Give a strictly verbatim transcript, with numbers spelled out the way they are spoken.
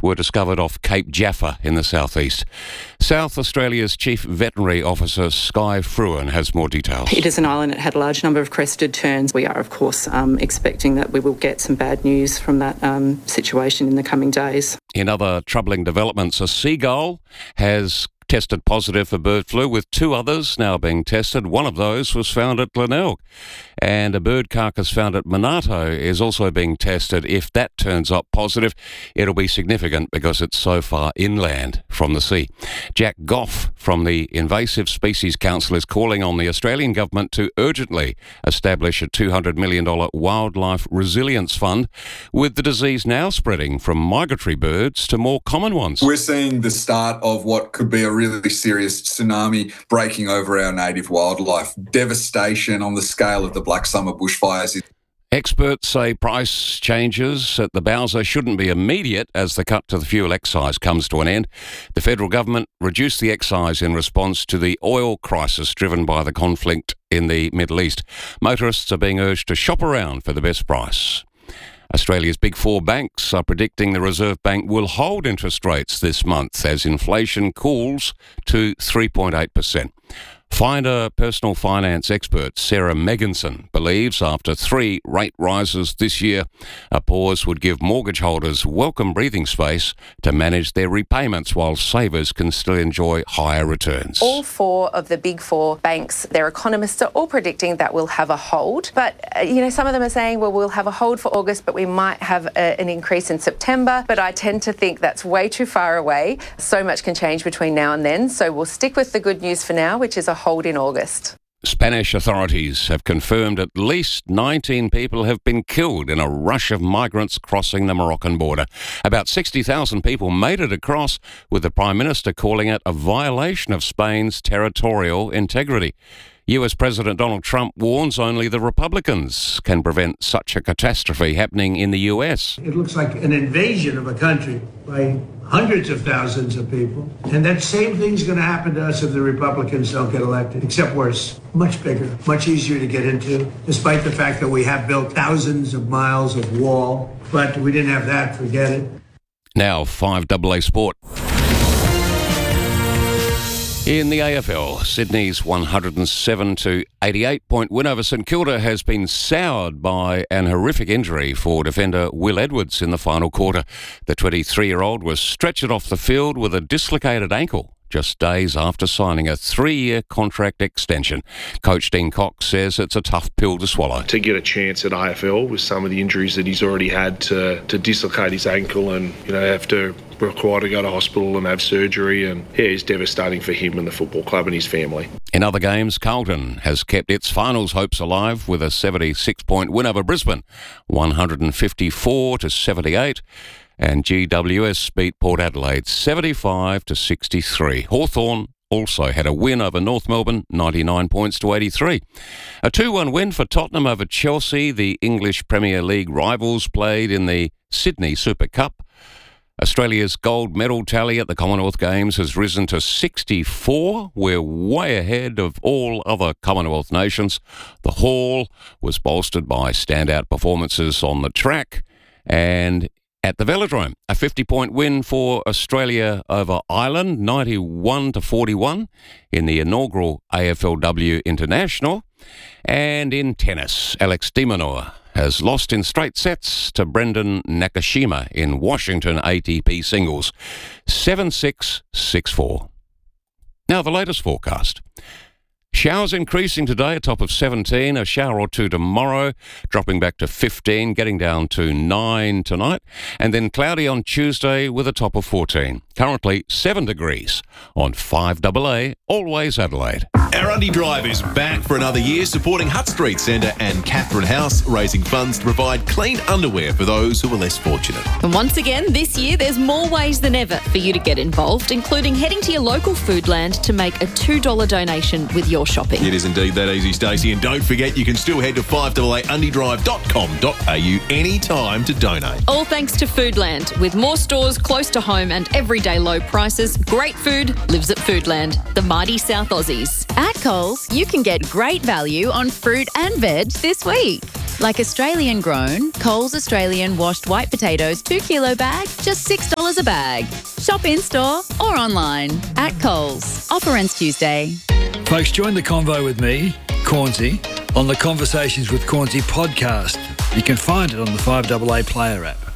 were discovered off Cape Jaffa in the southeast. South Australia's Chief Veterinary Officer Sky Fruin has more details. It is an island that had a large number of crested terns. We are, of course, um, expecting that we will get some bad news from that um, situation in the coming days. In other troubling developments, a seagull has tested positive for bird flu, with two others now being tested. One of those was found at Glenelg, and a bird carcass found at Monarto is also being tested. If that turns up positive, it'll be significant because it's so far inland from the sea. Jack Goff from the Invasive Species Council is calling on the Australian government to urgently establish a two hundred million dollars wildlife resilience fund, with the disease now spreading from migratory birds to more common ones. We're seeing the start of what could be a really serious tsunami breaking over our native wildlife. Devastation on the scale of the Black Summer bushfires. Experts say price changes at the Bowser shouldn't be immediate as the cut to the fuel excise comes to an end. The federal government reduced the excise in response to the oil crisis driven by the conflict in the Middle East. Motorists are being urged to shop around for the best price. Australia's big four banks are predicting the Reserve Bank will hold interest rates this month as inflation cools to three point eight percent. Finder personal finance expert Sarah Megginson believes after three rate rises this year, a pause would give mortgage holders welcome breathing space to manage their repayments while savers can still enjoy higher returns. All four of the big four banks, their economists are all predicting that we'll have a hold. But, uh, you know, some of them are saying, well, we'll have a hold for August, but we might have a, an increase in September. But I tend to think that's way too far away. So much can change between now and then. So we'll stick with the good news for now, which is a hold in August. Spanish authorities have confirmed at least nineteen people have been killed in a rush of migrants crossing the Moroccan border. About sixty thousand people made it across, with the Prime Minister calling it a violation of Spain's territorial integrity. U S President Donald Trump warns only the Republicans can prevent such a catastrophe happening in the U S. It looks like an invasion of a country by hundreds of thousands of people. And that same thing's going to happen to us if the Republicans don't get elected, except worse, much bigger, much easier to get into, despite the fact that we have built thousands of miles of wall. But we didn't have that, forget it. Now, five double A Sport. In the A F L, Sydney's one hundred seven to eighty-eight point win over St Kilda has been soured by an horrific injury for defender Will Edwards in the final quarter. The twenty-three-year-old was stretchered off the field with a dislocated ankle just days after signing a three-year contract extension. Coach Dean Cox says it's a tough pill to swallow. To get a chance at A F L with some of the injuries that he's already had to, to dislocate his ankle and, you know, have to require to go to hospital and have surgery, and yeah, it's devastating for him and the football club and his family. In other games, Carlton has kept its finals hopes alive with a seventy-six point win over Brisbane, one hundred fifty-four to seventy-eight. And G W S beat Port Adelaide seventy-five to sixty-three. Hawthorn also had a win over North Melbourne, ninety-nine points to eighty-three. A two one win for Tottenham over Chelsea. The English Premier League rivals played in the Sydney Super Cup. Australia's gold medal tally at the Commonwealth Games has risen to sixty-four. We're way ahead of all other Commonwealth nations. The haul was bolstered by standout performances on the track and at the Velodrome. A fifty point win for Australia over Ireland, ninety-one to forty-one in the inaugural A F L W International. And in tennis, Alex de Minaur has lost in straight sets to Brendan Nakashima in Washington A T P singles, seven six, six four. Now the latest forecast. Showers increasing today, a top of seventeen, a shower or two tomorrow, dropping back to fifteen, getting down to nine tonight, and then cloudy on Tuesday with a top of fourteen. Currently seven degrees on five double A, always Adelaide. Our Undy Drive is back for another year, supporting Hutt Street Centre and Catherine House, raising funds to provide clean underwear for those who are less fortunate. And once again, this year, there's more ways than ever for you to get involved, including heading to your local Foodland to make a two dollars donation with your shopping. It is indeed that easy, Stacey. And don't forget, you can still head to five double A undy drive dot com dot a u anytime to donate. All thanks to Foodland. With more stores close to home and everyday low prices, great food lives at Foodland, the mighty South Aussies. At Coles, you can get great value on fruit and veg this week. Like Australian grown, Coles Australian washed white potatoes two kilo bag, just six dollars a bag. Shop in-store or online at Coles. Offer ends Tuesday. Folks, join the convo with me, Cornsey, on the Conversations with Cornsey podcast. You can find it on the five A A Player app.